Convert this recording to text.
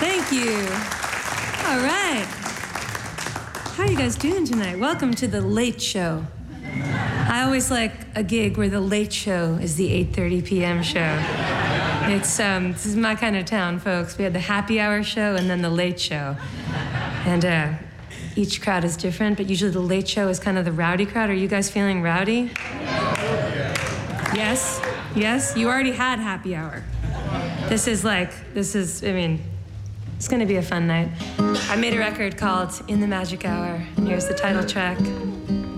Thank you. All right. How are you guys doing tonight? Welcome to The Late Show. I always like a gig where the late show is the 8:30 p.m. show. This is my kind of town, folks. We had the happy hour show and then the late show. And each crowd is different, but usually the late show is kind of the rowdy crowd. Are you guys feeling rowdy? Yes? Yes? You already had happy hour. It's gonna be a fun night. I made a record called In the Magic Hour, and here's the title track.